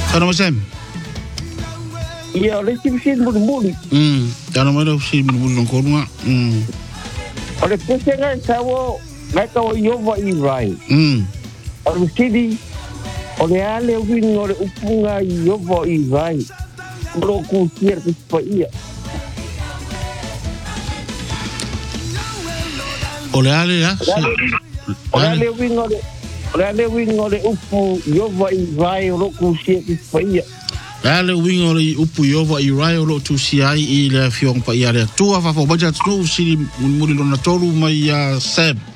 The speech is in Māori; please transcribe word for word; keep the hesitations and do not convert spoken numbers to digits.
Tana mo Sam. Ia le timsin muli. Mm, tana mo le si muli no korunga. Mm. Ole pesenga sawo mai ka o yova I vai. Mm. Ole sidi ole ale win ole upunga yova I vai. Bro ku kier ku pa ia. Ole ale ya. Ole ale win ole ole ale win ole upu yova I vai ro ku kier ku pa ia. Ale wingo le upu yova I rai o lo tu si ai I le fiong pa ia le tua fa fo baja tu si muli lona tolu mai Sam.